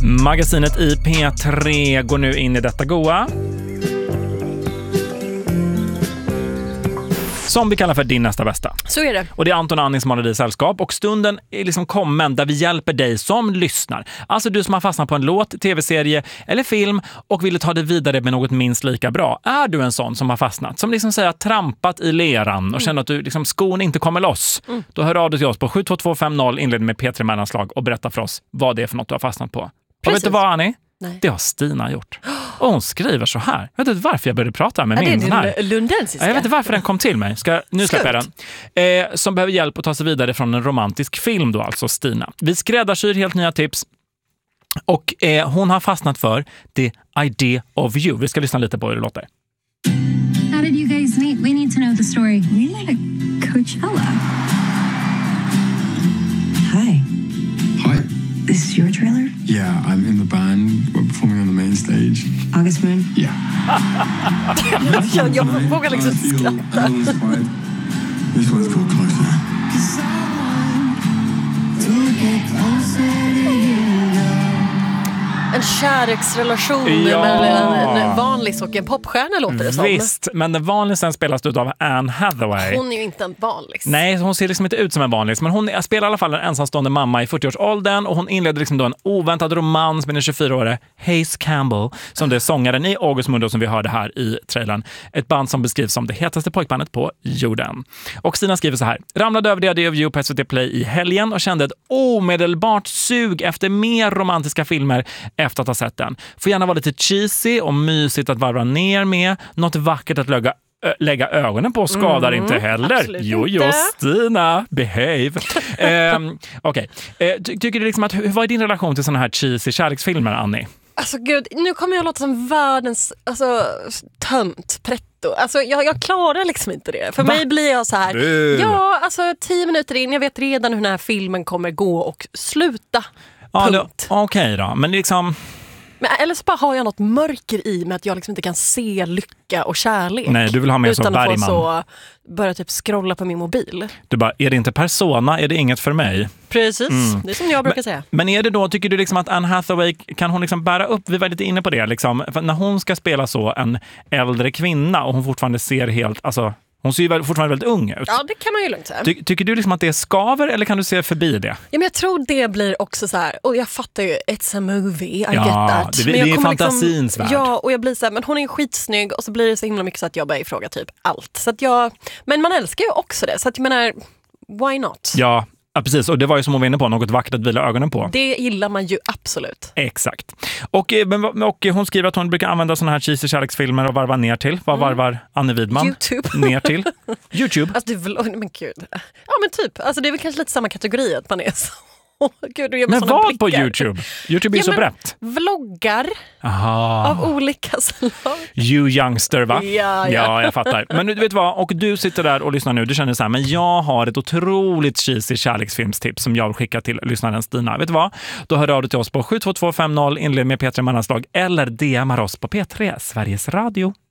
Magasinet i P3 går nu in i detta goa som vi kallar för din nästa bästa. Så är det. Och det är Anton och Annie som håller i sällskap. Och stunden är liksom kommen där vi hjälper dig som lyssnar. Alltså du som har fastnat på en låt, tv-serie eller film och vill ta det vidare med något minst lika bra. Är du en sån som har fastnat? Som liksom säger trampat i leran och känner att du liksom, skon inte kommer loss. Då hör av dig till oss på 72250 inleder med P3 mellanslag och berätta för oss vad det är för något du har fastnat på. Och vet du vad, Annie? Nej. Det har Stina gjort. Och hon skriver så här. Jag vet inte varför jag började prata med min här. Det är lundensiska. Jag vet inte varför den kom till mig. Nu släpper jag den. Som behöver hjälp att ta sig vidare från en romantisk film då, alltså Stina. Vi skräddarsyr helt nya tips. Och hon har fastnat för The Idea of You. Vi ska lyssna lite på hur det låter. How did you guys meet? We need to know the story. We met at Coachella. Hi. Hi. This is your trailer? Yeah, I'm in the band. We're performing on the main stage. August Moon? Yeah. Jag vågar liksom skratta. This one's called Closer. En kärleksrelation mellan en vanlig och en popstjärna låter det som. Visst, men den vanligaste spelas ut av Anne Hathaway. Hon är ju inte en vanlig. Nej, hon ser liksom inte ut som en vanlig. Men hon spelar i alla fall en ensamstående mamma i 40-årsåldern och hon inleder liksom då en oväntad romans med den 24-årige Hayes Campbell som det är sångaren i August Mundo som vi hörde här i trailern. Ett band som beskrivs som det hetaste pojkbandet på jorden. Och Stina skriver så här. Ramlade över The Idea of You på SVT Play i helgen och kände ett omedelbart sug efter mer romantiska filmer efter att ha sett den. Får gärna vara lite cheesy och mysigt att varva ner med. Något vackert att lägga ögonen på skadar inte heller. Jo, Stina, behave. Okej. Tycker du liksom att, vad är din relation till såna här cheesy kärleksfilmer, Annie? Alltså gud, nu kommer jag låta som världens tönt, pretto. Alltså jag klarar liksom inte det. För mig blir jag så här. Ja, alltså 10 minuter in, jag vet redan hur den här filmen kommer gå och sluta. Punkt. Okej då, men liksom... Men, eller så bara har jag något mörker i med att jag liksom inte kan se lycka och kärlek. Nej, du vill ha mer så Bergman. Utan att få börja typ scrolla på min mobil. Du bara, är det inte Persona, är det inget för mig? Precis, det är som jag brukar säga. Men är det då, tycker du liksom att Anne Hathaway, kan hon liksom bära upp, vi var lite inne på det liksom, för när hon ska spela så en äldre kvinna och hon fortfarande ser helt, alltså... Hon ser ju fortfarande väldigt ung ut. Ja, det kan man ju lugnt säga. Tycker du liksom att det är skaver eller kan du se förbi det? Ja, men jag tror det blir också så här, och jag fattar ju, it's a movie, I get that. Det är fantasins värld. Ja, och jag blir så här, men hon är ju skitsnygg och så blir det så himla mycket så att jag börjar ifråga typ allt. Så att men man älskar ju också det, så att jag menar, why not? Ja, precis. Och det var ju som hon var inne på, något vackert att vila ögonen på. Det gillar man ju absolut. Exakt. Och hon skriver att hon brukar använda såna här cheesy kärleksfilmer och varva ner till. Vad varvar Anne Widman? YouTube. Ner till? YouTube. Alltså men gud. Ja men typ, alltså det är väl kanske lite samma kategori att man är så. Gud, men vad på YouTube? YouTube är så brett. Vloggar. Aha. Av olika slag. You youngster, va? Ja, jag fattar. Men du vet vad, och du sitter där och lyssnar nu. Du känner så här, men jag har ett otroligt cheesy kärleksfilmstips som jag vill skicka till lyssnaren Stina. Vet du vad? Då hör du till oss på 72250 inled med P3 mellanslag eller DMar oss på P3, Sveriges Radio.